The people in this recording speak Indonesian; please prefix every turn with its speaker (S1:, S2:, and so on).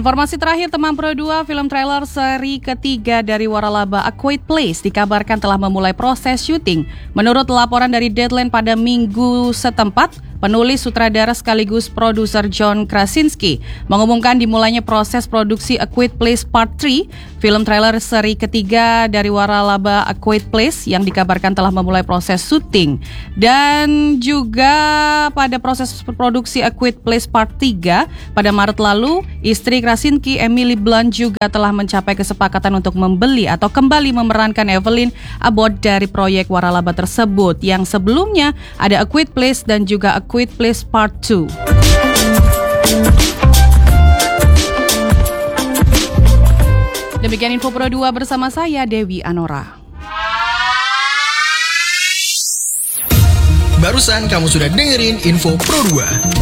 S1: Informasi terakhir teman Pro 2, film trailer seri ketiga dari Waralaba A Quiet Place dikabarkan telah memulai proses syuting. Menurut laporan dari Deadline pada minggu setempat, penulis, sutradara sekaligus produser John Krasinski mengumumkan dimulainya proses produksi A Quiet Place Part 3, film trailer seri ketiga dari Waralaba A Quiet Place yang dikabarkan telah memulai proses syuting. Dan juga pada proses produksi A Quiet Place Part 3 pada Maret lalu, istri Krasinski, Emily Blunt, juga telah mencapai kesepakatan untuk membeli atau kembali memerankan Evelyn Abbott dari proyek Waralaba tersebut, yang sebelumnya ada A Quiet Place dan juga A Quiet Place Part 2. Demikian info Pro 2 bersama saya Dewi Anora.
S2: Barusan kamu sudah dengerin info Pro 2.